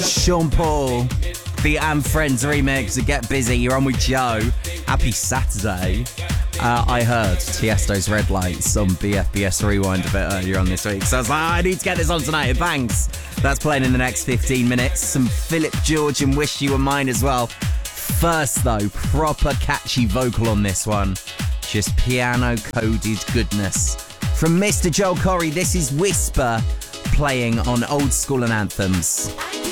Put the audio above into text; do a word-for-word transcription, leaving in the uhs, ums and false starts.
Sean Paul, the Am Friends remix of Get Busy. You're on with Joe. Happy Saturday. Uh, I heard Tiesto's Red Lights on B F B S Rewind a bit earlier on this week, so I was like, I need to get this on tonight. Thanks. That's playing in the next fifteen minutes. Some Philip George and Wish You Were Mine as well. First, though, proper catchy vocal on this one. Just piano-coded goodness. From Mister Joel Corry, this is Whisper, playing on Old School and Anthems.